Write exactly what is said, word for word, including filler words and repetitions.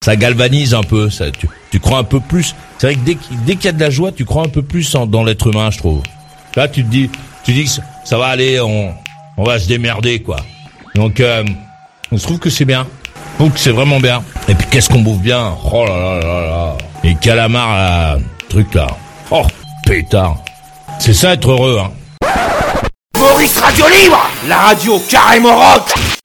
ça galvanise un peu. Ça, tu, tu crois un peu plus. C'est vrai que dès, dès qu'il y a de la joie, tu crois un peu plus en, dans l'être humain, je trouve. Là, tu te dis, tu dis que ça, ça va aller, on, on va se démerder, quoi. Donc, euh, on se trouve que c'est bien. Je trouve que c'est vraiment bien. Et puis, qu'est-ce qu'on bouffe bien. Oh là là là là. Les calamars, là, truc là. Oh, pétard. C'est ça être heureux, hein. Maurice Radio Libre, la radio carrément rock.